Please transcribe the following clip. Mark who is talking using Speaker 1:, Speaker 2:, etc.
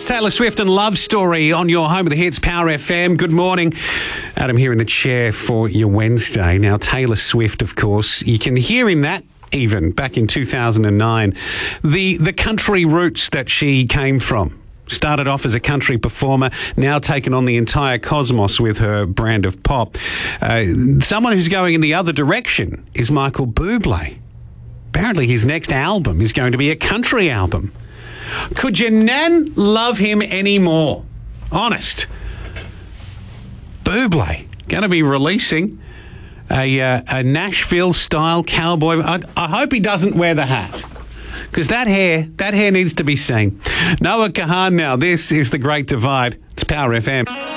Speaker 1: It's Taylor Swift and Love Story on your home of the hits, Power FM. Good morning. Adam here in the chair for your Wednesday. Now, Taylor Swift, of course, you can hear in that even back in 2009, the country roots that she came from. Started off as a country performer, now taken on the entire cosmos with her brand of pop. Someone who's going in the other direction is Michael Bublé. Apparently his next album is going to be a country album. Could your nan love him anymore? Honest. Bublé going to be releasing a Nashville-style cowboy. I hope he doesn't wear the hat, because that hair needs to be seen. Noah Kahan now. This is The Great Divide. It's Power FM.